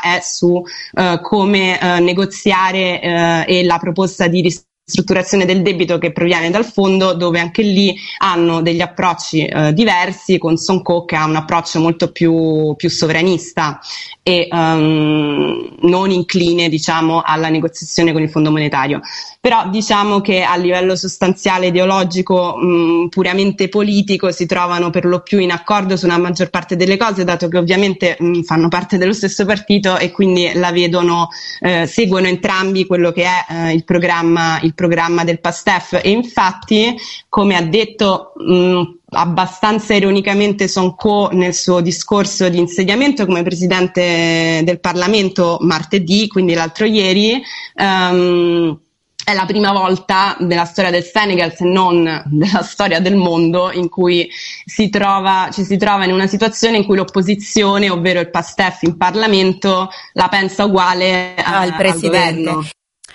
è su come negoziare e la proposta di ristrutturazione del debito che proviene dal fondo, dove anche lì hanno degli approcci diversi, con Song Koo che ha un approccio molto più sovranista e non incline, diciamo, alla negoziazione con il Fondo Monetario. Però diciamo che a livello sostanziale, ideologico, puramente politico, si trovano per lo più in accordo su una maggior parte delle cose, dato che ovviamente fanno parte dello stesso partito e quindi la vedono, seguono entrambi quello che è il programma del PASTEF. E infatti, come ha detto abbastanza ironicamente Song Koo nel suo discorso di insediamento come presidente del Parlamento martedì, quindi l'altro ieri, è la prima volta nella storia del Senegal, se non della storia del mondo, in cui ci si trova in una situazione in cui l'opposizione, ovvero il PASTEF in Parlamento, la pensa uguale al presidente.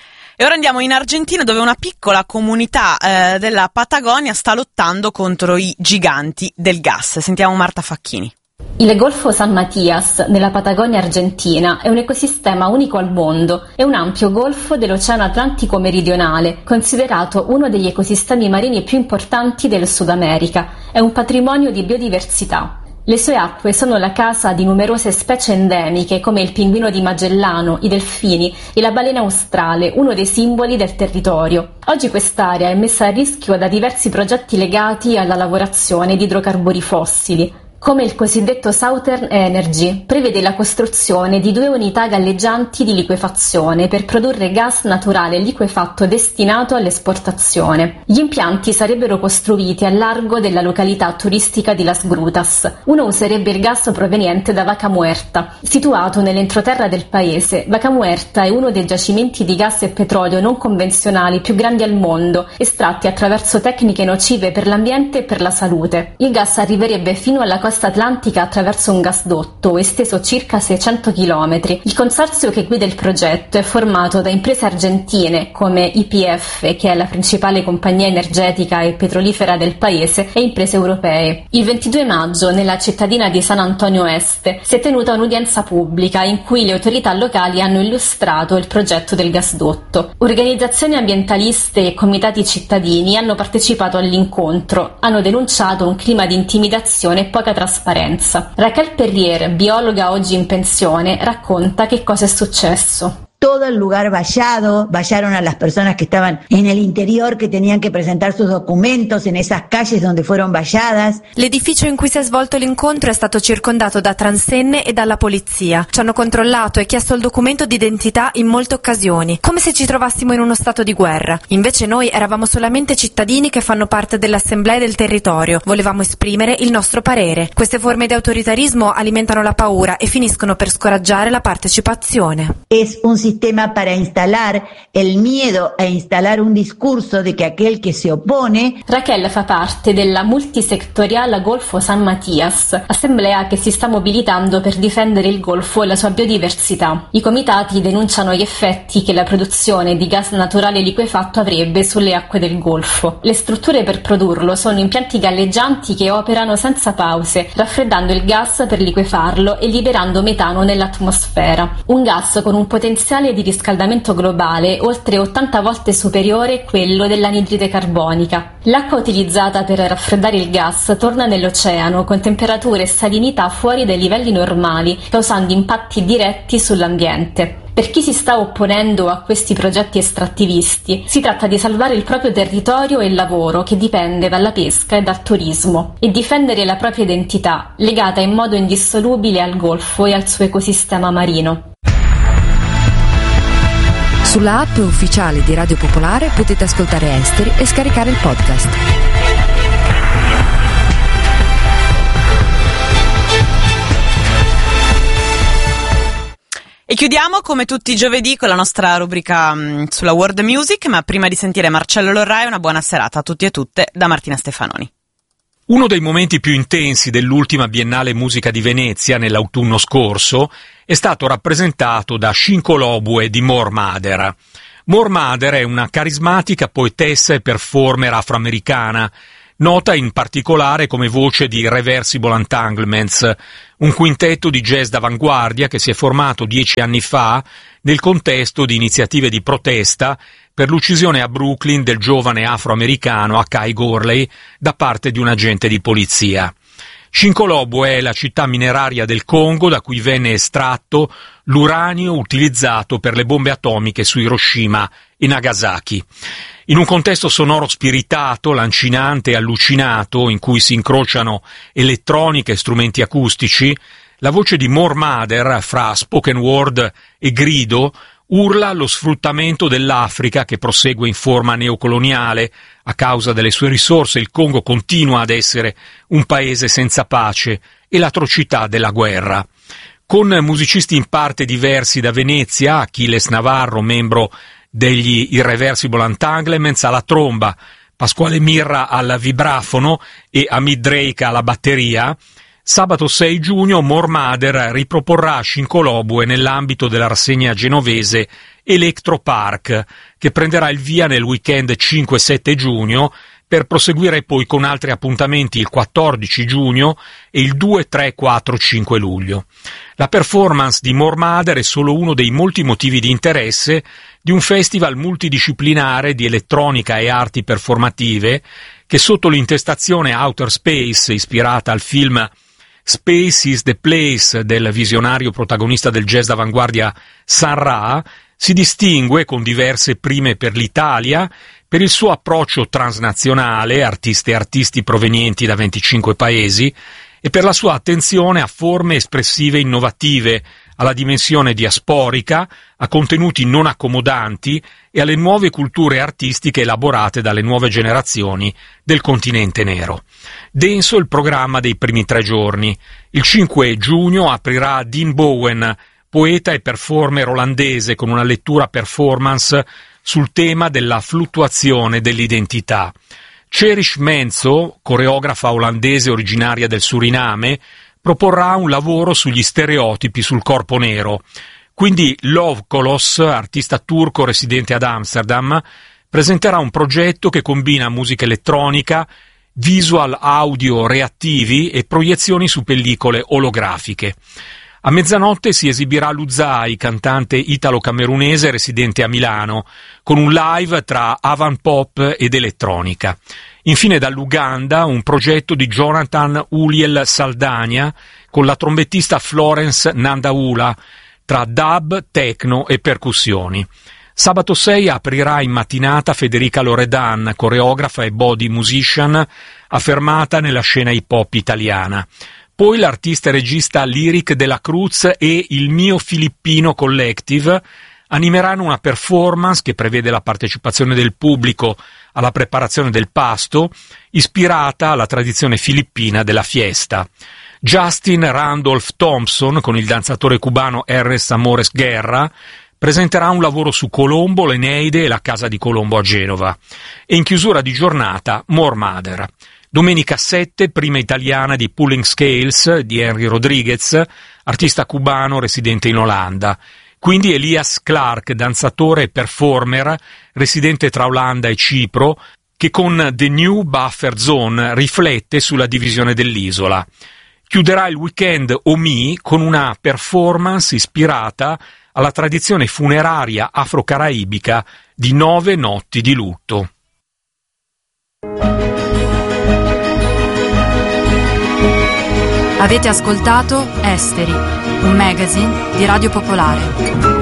E ora andiamo in Argentina, dove una piccola comunità della Patagonia sta lottando contro i giganti del gas. Sentiamo Marta Facchini. Il Golfo San Matías, nella Patagonia argentina, è un ecosistema unico al mondo. È un ampio golfo dell'Oceano Atlantico meridionale, considerato uno degli ecosistemi marini più importanti del Sud America. È un patrimonio di biodiversità. Le sue acque sono la casa di numerose specie endemiche come il pinguino di Magellano, i delfini e la balena australe, uno dei simboli del territorio. Oggi quest'area è messa a rischio da diversi progetti legati alla lavorazione di idrocarburi fossili, come il cosiddetto Southern Energy. Prevede la costruzione di 2 unità galleggianti di liquefazione per produrre gas naturale liquefatto destinato all'esportazione. Gli impianti sarebbero costruiti a largo della località turistica di Las Grutas. Uno userebbe il gas proveniente da Vaca Muerta. Situato nell'entroterra del paese, Vaca Muerta è uno dei giacimenti di gas e petrolio non convenzionali più grandi al mondo, estratti attraverso tecniche nocive per l'ambiente e per la salute. Il gas arriverebbe fino alla costa atlantica attraverso un gasdotto esteso circa 600 km. Il consorzio che guida il progetto è formato da imprese argentine come YPF, che è la principale compagnia energetica e petrolifera del paese, e imprese europee. Il 22 maggio, nella cittadina di San Antonio Este, si è tenuta un'udienza pubblica in cui le autorità locali hanno illustrato il progetto del gasdotto. Organizzazioni ambientaliste e comitati cittadini hanno partecipato all'incontro, hanno denunciato un clima di intimidazione e poca trasparenza. Raquel Perrier, biologa oggi in pensione, racconta che cosa è successo. Todo el lugar vallado, vallaron a las personas que estaban en el interior, que tenían que presentar sus documentos en esas calles donde fueron valladas. L'edificio in cui si è svolto l'incontro è stato circondato da transenne e dalla polizia. Ci hanno controllato e chiesto il documento d'identità in molte occasioni, come se ci trovassimo in uno stato di guerra. Invece noi eravamo solamente cittadini che fanno parte dell'assemblea del territorio. Volevamo esprimere il nostro parere. Queste forme di autoritarismo alimentano la paura e finiscono per scoraggiare la partecipazione. Es un sistema para instalar el miedo e instalar un discurso de que aquel que se opone. Raquel fa parte della multisectoriale Golfo San Matías, assemblea che si sta mobilitando per difendere il golfo e la sua biodiversità. I comitati denunciano gli effetti che la produzione di gas naturale liquefatto avrebbe sulle acque del golfo. Le strutture per produrlo sono impianti galleggianti che operano senza pause, raffreddando il gas per liquefarlo e liberando metano nell'atmosfera. Un gas con un potenziale di riscaldamento globale oltre 80 volte superiore a quello dell'anidride carbonica. L'acqua utilizzata per raffreddare il gas torna nell'oceano con temperature e salinità fuori dai livelli normali, causando impatti diretti sull'ambiente. Per chi si sta opponendo a questi progetti estrattivisti, si tratta di salvare il proprio territorio e il lavoro che dipende dalla pesca e dal turismo, e difendere la propria identità, legata in modo indissolubile al golfo e al suo ecosistema marino. Sulla app ufficiale di Radio Popolare potete ascoltare Esteri e scaricare il podcast. E chiudiamo come tutti i giovedì con la nostra rubrica sulla World Music, ma prima di sentire Marcello Lorrai, una buona serata a tutti e tutte da Martina Stefanoni. Uno dei momenti più intensi dell'ultima Biennale Musica di Venezia nell'autunno scorso è stato rappresentato da Shinko Lobue di Mor Mader. Mor Mader è una carismatica poetessa e performer afroamericana nota in particolare come voce di Reversible Entanglements, un quintetto di jazz d'avanguardia che si è formato 10 anni fa nel contesto di iniziative di protesta per l'uccisione a Brooklyn del giovane afroamericano Akai Gorley da parte di un agente di polizia. Shinkolobo è la città mineraria del Congo da cui venne estratto l'uranio utilizzato per le bombe atomiche su Hiroshima e Nagasaki. In un contesto sonoro spiritato, lancinante e allucinato, in cui si incrociano elettronica e strumenti acustici, la voce di More Mother, fra spoken word e grido, urla lo sfruttamento dell'Africa che prosegue in forma neocoloniale. A causa delle sue risorse il Congo continua ad essere un paese senza pace e l'atrocità della guerra. Con musicisti in parte diversi da Venezia, Achilles Navarro, membro degli Irreversible Entanglements alla tromba, Pasquale Mirra al vibrafono e Hamid Drake alla batteria, sabato 6 giugno More Mother riproporrà Shinkolobo nell'ambito della rassegna genovese Electro Park, che prenderà il via nel weekend 5-7 giugno, per proseguire poi con altri appuntamenti il 14 giugno e il 2, 3, 4, 5 luglio. La performance di More Mother è solo uno dei molti motivi di interesse di un festival multidisciplinare di elettronica e arti performative che, sotto l'intestazione Outer Space, ispirata al film Space is the Place del visionario protagonista del jazz d'avanguardia Sun Ra, si distingue, con diverse prime per l'Italia, per il suo approccio transnazionale, artiste e artisti provenienti da 25 paesi, e per la sua attenzione a forme espressive innovative, alla dimensione diasporica, a contenuti non accomodanti e alle nuove culture artistiche elaborate dalle nuove generazioni del continente nero. Denso il programma dei primi 3 giorni. Il 5 giugno aprirà Dean Bowen, poeta e performer olandese, con una lettura performance sul tema della fluttuazione dell'identità. Cherish Menzo, coreografa olandese originaria del Suriname, proporrà un lavoro sugli stereotipi sul corpo nero. Quindi Love Kolos, artista turco residente ad Amsterdam, presenterà un progetto che combina musica elettronica, visual audio reattivi e proiezioni su pellicole olografiche. A mezzanotte si esibirà Luzai, cantante italo-camerunese residente a Milano, con un live tra avant pop ed elettronica. Infine dall'Uganda un progetto di Jonathan Uliel Saldania con la trombettista Florence Nandaula, tra dub, techno e percussioni. Sabato 6 aprirà in mattinata Federica Loredan, coreografa e body musician affermata nella scena hip hop italiana. Poi l'artista e regista Lyric de la Cruz e il Mio Filippino Collective animeranno una performance che prevede la partecipazione del pubblico alla preparazione del pasto, ispirata alla tradizione filippina della fiesta. Justin Randolph Thompson, con il danzatore cubano Ernesto Amores Guerra, presenterà un lavoro su Colombo, l'Eneide e la casa di Colombo a Genova. E in chiusura di giornata More Mother. Domenica 7, prima italiana di Pulling Scales di Henry Rodriguez, artista cubano residente in Olanda. Quindi Elias Clark, danzatore e performer residente tra Olanda e Cipro, che con The New Buffer Zone riflette sulla divisione dell'isola. Chiuderà il weekend Omi con una performance ispirata alla tradizione funeraria afro-caraibica di 9 notti di lutto. Avete ascoltato Esteri, un magazine di Radio Popolare.